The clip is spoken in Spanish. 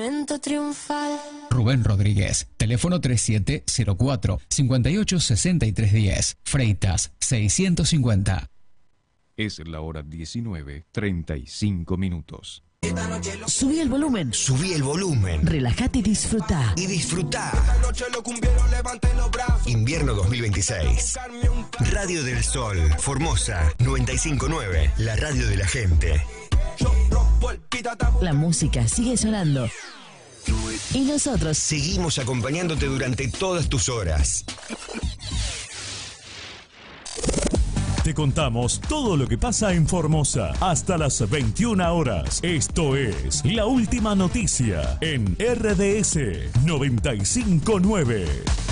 evento triunfal. Rubén Rodríguez, teléfono 3704-586310, Freitas 650. Es la hora 19:35. Subí el volumen. Subí el volumen. Relájate y disfruta. Y disfruta. Invierno 2026. Radio del Sol, Formosa 959, la radio de la gente. La música sigue sonando. Y nosotros seguimos acompañándote durante todas tus horas. Te contamos todo lo que pasa en Formosa hasta las 21 horas. Esto es La Última Noticia en RDS 959.